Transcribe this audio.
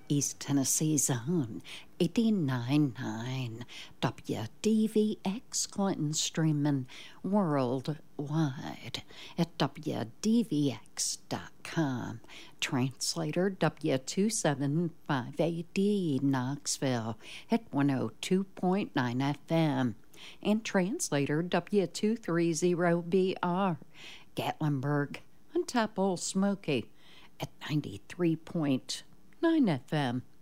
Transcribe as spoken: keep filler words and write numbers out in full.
East Tennessee Zone, eighty-nine point nine W D V X Clinton, streaming worldwide at W D V X dot com. Translator W two seven five A D Knoxville at one oh two point nine F M. And translator W two thirty B R Gatlinburg on Top Old Smoky at ninety-three point nine F M.